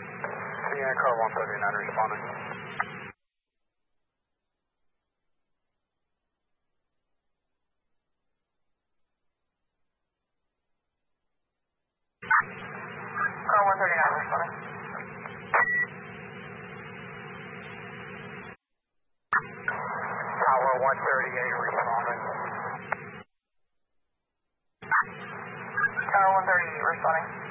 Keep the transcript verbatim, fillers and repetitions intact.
Sierra car one thirty-nine responding. Car one thirty-nine responding. Tower one thirty-eight responding. Tower one thirty-eight responding.